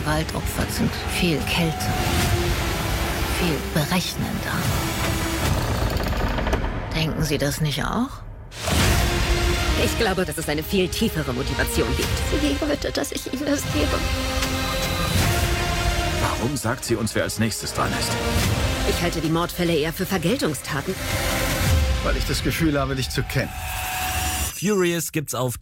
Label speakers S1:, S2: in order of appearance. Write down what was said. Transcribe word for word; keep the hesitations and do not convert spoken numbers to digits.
S1: Gewaltopfer sind viel kälter, viel berechnender. Denken Sie das nicht auch?
S2: Ich glaube, dass es eine viel tiefere Motivation gibt.
S1: Sie wollte, dass ich ihm das gebe.
S3: Warum sagt sie uns, wer als nächstes dran ist?
S2: Ich halte die Mordfälle eher für Vergeltungstaten.
S4: Weil ich das Gefühl habe, dich zu kennen.
S5: Furious gibt's auf